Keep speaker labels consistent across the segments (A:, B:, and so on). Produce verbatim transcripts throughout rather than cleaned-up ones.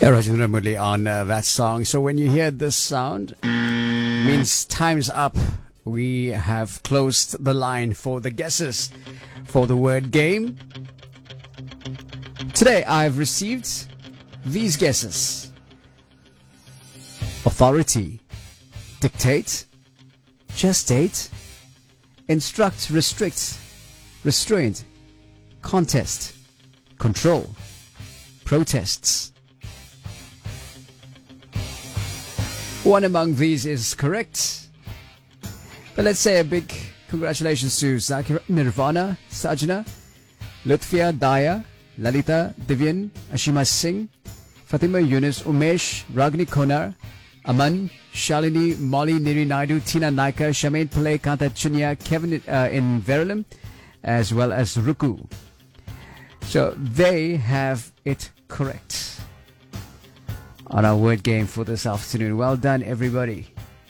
A: Rajendra Murli on uh, that song. So when you hear this sound, means time's up. We have closed the line for the guesses for the word game. Today I've received these guesses: authority, dictate, gestate, instruct, restrict, restraint, contest, control, protests. One among these is correct. But let's say a big congratulations to Zakir, Nirvana, Sajna, Lutfia, Daya, Lalita, Divyan, Ashima Singh, Fatima Yunus, Umesh, Ragni Konar, Aman, Shalini, Molly, Niri Naidu, Tina Naika, Shamain Pillai, Kanta Chunya, Kevin uh, in Verulam, as well as Ruku. So they have it correct on our word game for this afternoon. Well done, everybody.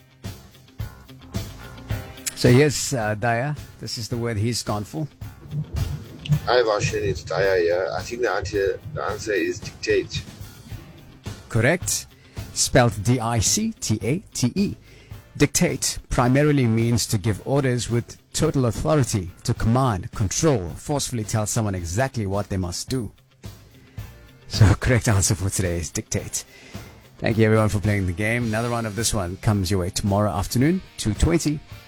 A: So here's uh, Daya. This is the word he's gone for.
B: Hi, Vashin. It's Daya here. I think the answer, the answer is dictate.
A: Correct. Spelled D I C T A T E. Dictate primarily means to give orders with total authority, to command, control, forcefully tell someone exactly what they must do. So correct answer for today is dictate. Thank you everyone for playing the game. Another round of this one comes your way tomorrow afternoon, two twenty.